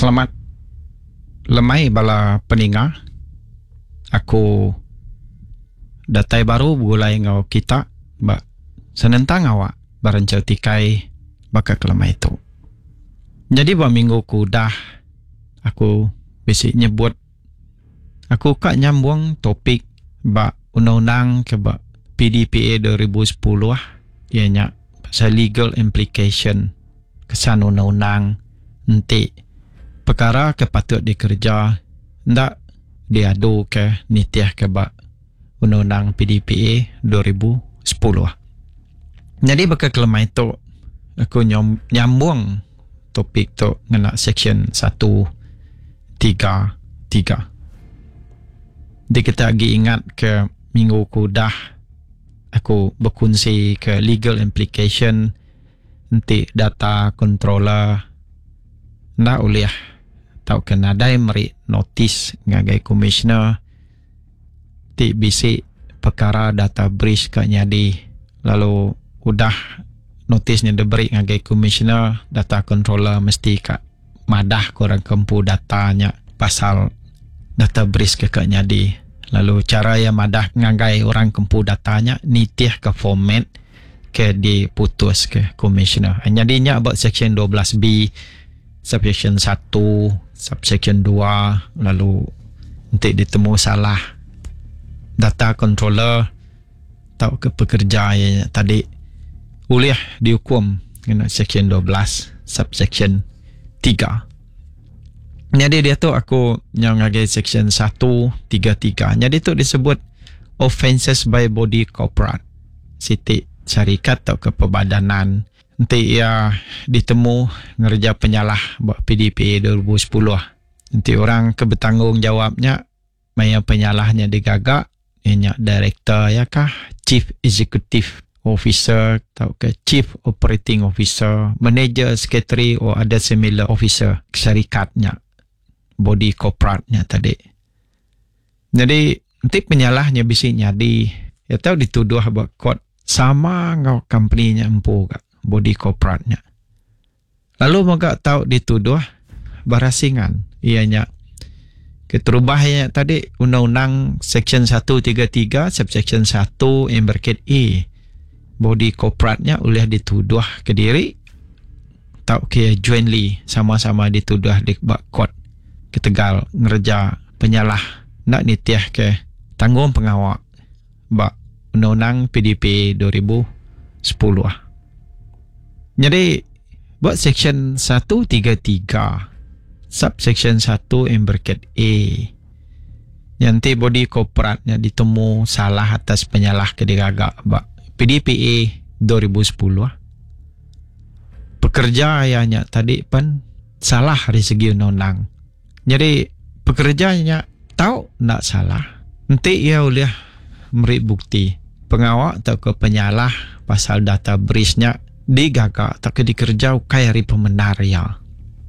Selamat lemai bala peninga. Aku datai baru gulai ngau kita ba senentang awak barancau tikai baka kelemai itu. Jadi ba minggu ku dah aku bisi nyebut aku kak nyambung topik ba undang-undang ke ba PDPA 2010 ianya pasal legal implication kesan undang-undang nanti perkara ke patut dikerja ndak diadu ke nitiah ke ba undang-undang PDPA 2010. Jadi baka kelemah itu aku nyambung topik tu ngena section 133. Jadi kita lagi ingat ke minggu ku dah aku berkongsi ke legal implication nanti data controller ndak uliah tau kena dai meri notis ngagai commissioner ti bisi perkara data breach ka nyadi lalu udah notisnya diberi ngagai commissioner data controller mesti ka madah korang kempu datanya pasal data breach ke nyadi lalu cara yang madah ngagai orang kempu datanya nitih ke format ke diputus ke commissioner nyadinya about section 12B subsection 1 subsection 2 lalu nanti ditemu salah data controller tau ke pekerja yang tadi uliah dihukum kena section 12 subsection 3. Jadi dia tu aku yang ngagai section 133. Jadi tu disebut offences by body corporate siti syarikat atau kepebadanan nanti ia ditemu ngerja penyalah buat PDPA 2010 nanti orang kebertanggungjawabnya maya penyalahnya digagak ianya director ya kah chief executive officer atau ke chief operating officer manager secretary atau ada similar officer syarikatnya body corporate-nya tadi. Jadi nanti penyalahnya bisinya atau dituduh buat court sama ngau company-nya empu kak body corporate-nya. Lalu moga tahu dituduh barasingan ianya keterubahnya tadi undang-undang section 133 subsection 1 yang berkait body corporate-nya oleh dituduh ke diri tahu ke jointly sama-sama dituduh di court ke Tegal ngerja penyalah nak nitiah ke tanggung pengawal bak undang-undang PDP 2010. Jadi buat section 133 subsection 1 yang berkait nanti body corporate-nya ditemu salah atas penyalah kedigagak bak PDPA 2010 pekerja yang tadi pun salah dari segi undang-undang. Jadi pekerjanya tahu nak salah nanti ia boleh memberi bukti pengawal atau ke penyalah pasal data breach-nya digagak atau ke dikerja ukai hari pembenar ya.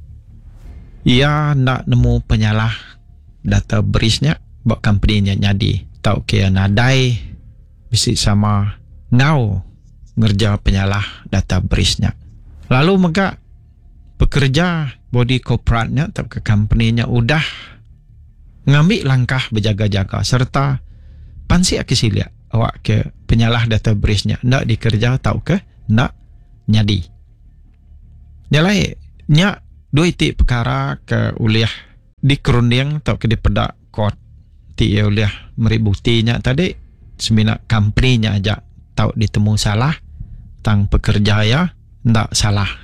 Ia nak nemu penyalah data breach-nya buat company-nya nyadi tahu ke nadai bisi sama ngau ngerja penyalah data breach-nya. Lalu maka pekerja body corporate-nya atau ke company-nya udah ngambil langkah berjaga-jaga serta pansi akisilia awak ke penyalah data breach-nya nak dikerja tahu ke nak nyadi. Nilai nya dua itik perkara ke uliah dikerunding atau ke dipedak court ti uliah meri buktinya tadi semina company-nya aja tahu ditemu salah tang pekerja ya ndak salah.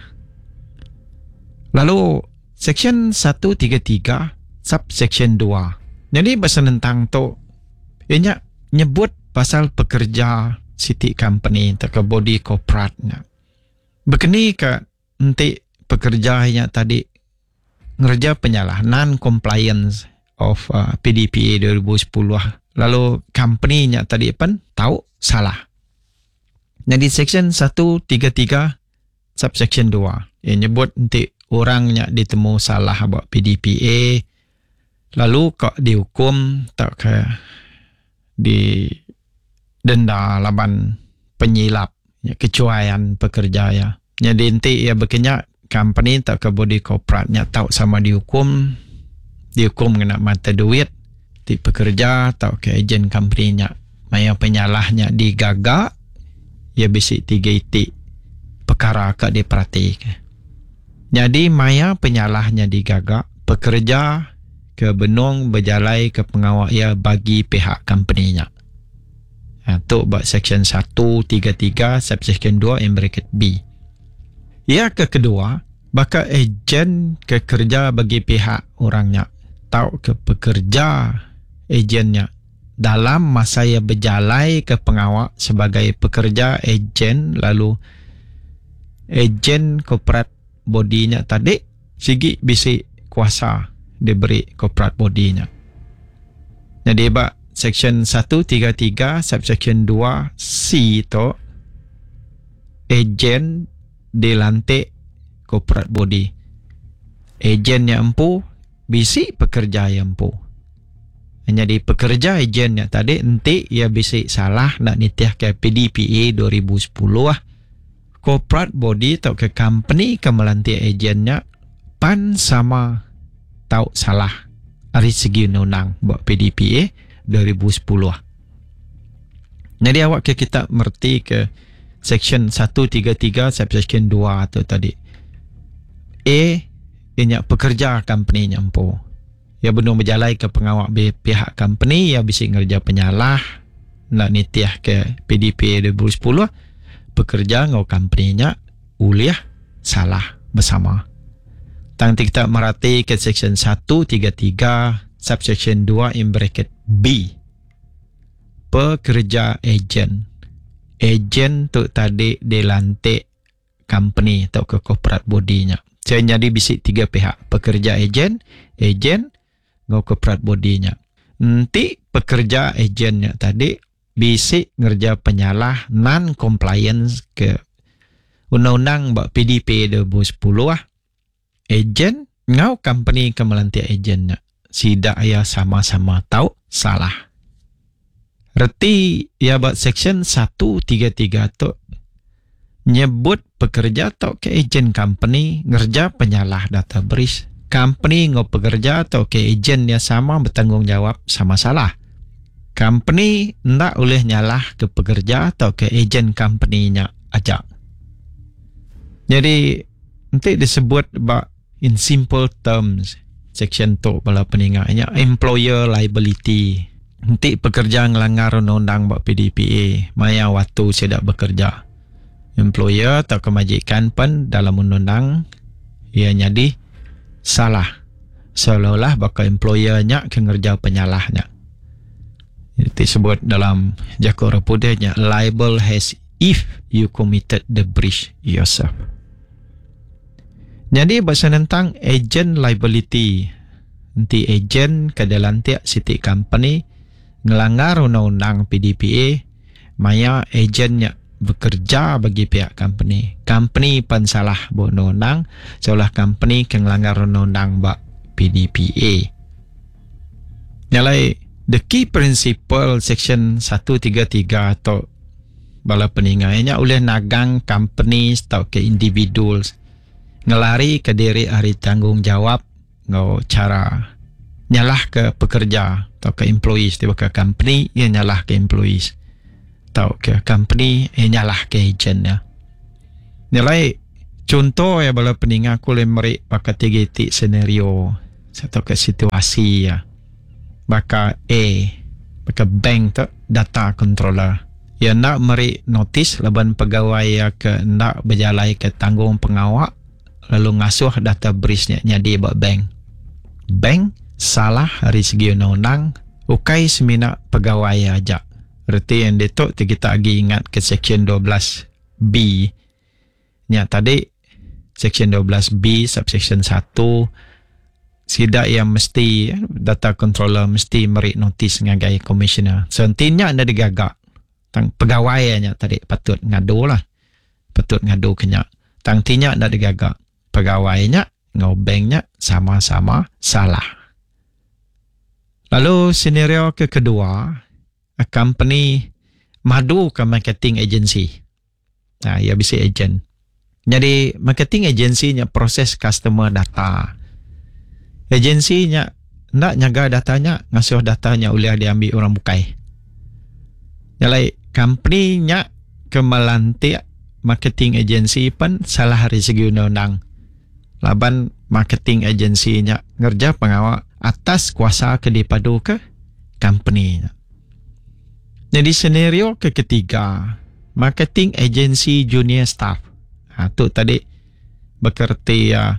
Lalu section 133 subsection 2. Jadi bahasa tentang tu ianya nyebut pasal pekerja city company atau ke body corporate-nya. Begini ke nanti pekerjanya tadi ngerja penyalah non-compliance of PDPA 2010. Lalu company-nya tadi pun tahu salah. Jadi section 133 subsection 2 yang nyebut nanti orangnya ditemu salah buat PDPA lalu kok dihukum tak ke di denda laban penyilap ya, kecuaian pekerja ya. Jadi nanti ya bekerja company atau ke body corporate nya tahu sama dihukum kena mata duit ti pekerja atau ke ejen company nya maya penyalahnya digagak ya bisi 3 itik perkara ke diperhatikan. Jadi maya penyalahnya digagak pekerja ke benung berjalai ke pengawal ia bagi pihak company nya. Tu buat section 133 subsection 2 in bracket B. Ya ke kedua, bakal ejen ke kerja bagi pihak orangnya tahu ke pekerja ejennya dalam masa ia berjalai ke pengawal sebagai pekerja ejen lalu ejen corporate body-nya tadi sigi bisi kuasa diberi corporate body-nya. Jadi bak section 133 subsection 2 C tu ejen dilantik corporate body. Ejen yang empu bisi pekerja yang empu. Jadi pekerja ejen yang tadi nanti ia bisi salah nak nitiah ke PDPA 2010 lah. Corporate body atau ke company ke melantik ejennya pan sama tahu salah dari segi undang-undang buat PDPA 2010 lah. Jadi awak ke kita merti ke section 133 subsection 2 tu tadi. A ianya pekerja company nya empu. Ia benar berjalai ke pengawal pihak company ia bisi ngerja penyalah nak nitiah ke PDPA 2010 pekerja ngau company nya uliah salah bersama. Tang kita merhati ke section 133 subsection 2 in bracket B. Pekerja ejen. Ejen tu tadi dilantik company atau ke corporate body-nya. Jadi bisi 3 pihak. Pekerja ejen ngau corporate body-nya. Nanti pekerja ejennya tadi bisi ngerja penyalah non-compliance ke undang-undang buat PDP 2010 lah. Ejen ngau company ke melantik ejennya. Sidak ya sama-sama tahu salah. Reti ya buat section 133 tu nyebut pekerja atau ke ejen company ngerja penyalah data breach. Company ngau pekerja atau ke ejen dia sama bertanggungjawab sama salah. Company ndak boleh nyalah ke pekerja atau ke ejen company-nya ajak. Jadi nanti disebut in simple terms section tu bala peninggalnya employer liability. Nanti pekerja ngelanggar undang-undang buat PDPA maya waktu tidak bekerja. Employer atau kemajikan pun dalam undang-undang ia jadi salah. Seolah-olah bakal employer-nya kengerja penyalahnya. Itu disebut dalam jakor reputenya liable has if you committed the breach yourself. Jadi bahasa tentang agent liability. Nanti agent kedalantik siti company ngelanggar undang-undang PDPA maya agentnya bekerja bagi pihak company. Company pun salah buat undang-undang seolah company ngelanggar undang-undang bak PDPA. Nyalai the key principle section 133 atau bala peninggalnya oleh nagang company atau ke individuals ngelari ke diri hari tanggungjawab ngau cara nyalah ke pekerja atau ke employees tiba ke company ia nyalah ke employees atau ke company ia nyalah ke agent ya. Nilai contoh ya bala peninggal aku lemari pakai 3 titik senario atau ke situasi ya. Baka baka bank tu data controller ia nak meri notis laban pegawai ya ke nak berjalai ke tanggung pengawal lalu ngasuh data breach-nya nyadi buat bank salah dari segi undang-undang ukai semina pegawai aja. Berarti yang detok kita lagi ingat ke section 12B nya tadi section 12B subsection 1 sidak yang mesti data controller mesti meri notis ngagai commissioner. So intinya anda digagak tang pegawainya tadi patut ngadu kenya. Tang tinya anda digagak pegawainya ngau banknya sama-sama salah. Lalu senario kedua, a company madu ke marketing agency. Ia bisa agent. Jadi marketing agensinya proses customer data. Agensinya nak jaga datanya, ngasuh datanya boleh diambil orang bukai. Jadi company-nya kemelantik marketing agensi pun salah dari segi undang-undang. Laban marketing agensinya ngerja pengawal atas kuasa kedipadu ke company-nya. Jadi senario ketiga, marketing agency junior staff. Tu tadi berkerti A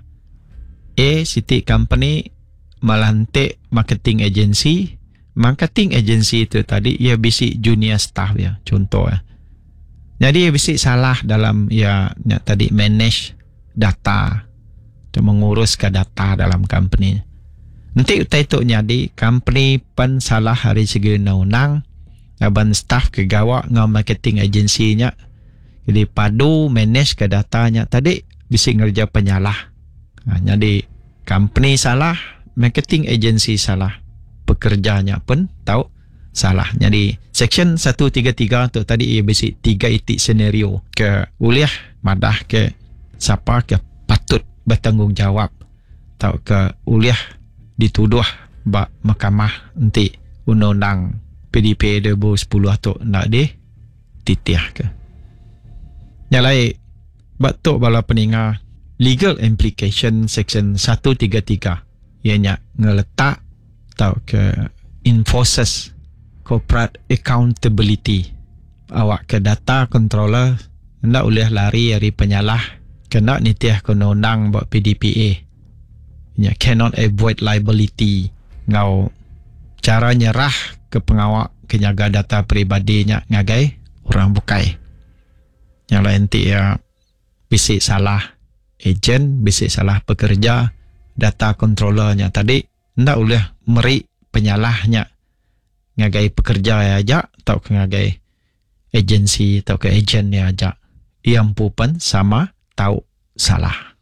City Company melantik marketing agency. Marketing agency itu tadi ia bisi junior staff ya, contoh ya. Jadi ia bisi salah dalam ya tadi manage data atau mengurus ke data dalam company. Nanti itu jadi company pun salah dari segi undang-undang. Aban staff kegawa ngau marketing agensinya. Jadi padu manage ke datanya tadi bisa ngerja penyalah. Jadi company salah, marketing agency salah. Pekerjanya pun tahu salah. Jadi section 133 tu tadi ia bisi 3 itik senario ke uliah madah ke siapa ke patut bertanggungjawab atau ke uliah dituduh bak mahkamah nanti undang-undang PDP 2010 tu nak dititiah ke. Yang lain batuk bala peninga legal implication section 133 ianya ngeletak atau ke enforces corporate accountability. Awak ke data controller hendak boleh lari dari penyalah kena nitiah ke undang-undang buat PDPA. Ya, cannot avoid liability. Ngau cara nyerah ke pengawal kenyaga data peribadinya ngagai orang bukai. Yang lain ya bisik salah agent, bisik salah pekerja, data controllernya tadi hendak boleh meri penyalahnya ngagai pekerja aja atau ngagai agensi atau ke agent ya aja. Yang pun sama tahu salah.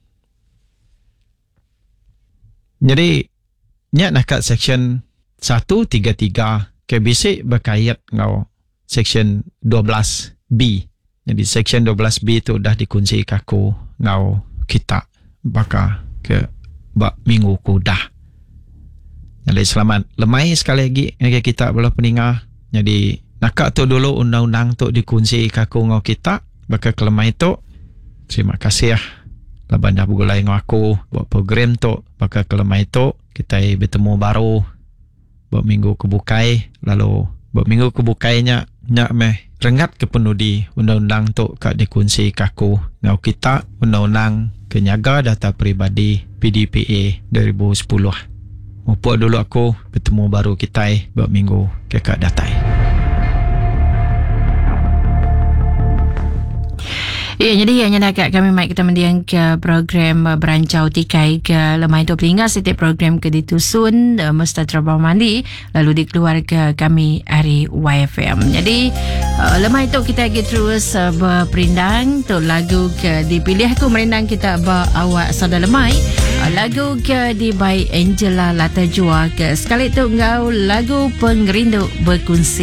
Jadi nya nak kat section 133 ke bisik berkait ngau section 12B. Jadi section 12B tu dah dikunci kaku ngau kita baka ke bak minggu ku dah. Jadi selamat lemai sekali lagi ngagai kita bola peninga. Jadi nak tu dulu undang-undang tu dikunci kaku ngau kita baka kelemai tu. Terima kasih ya. Laban dah bergulai dengan aku buat program tu. Baka kelemai tu kita bertemu baru buat minggu kebukai. Lalu buat minggu kebukainya nyak meh rengat ke penudi undang-undang tu kak dikunci kaku ngau kita undang-undang kenyaga data peribadi PDPA 2010. Mumpuk dulu aku bertemu baru kita buat minggu ke kak datai. Ya, jadi hanya nak kami mai kita mendiang ke program berancau tikai ke lemai tu pelinga setiap program ke ditusun mesti terbang mandi lalu dikeluar ke kami hari YFM. Jadi lemai tu kita lagi terus berperindang tu lagu ke dipilih aku merindang kita awak sada lemai lagu ke di by Angela Latajua ke sekali tu ngau lagu pengerindu berkunci.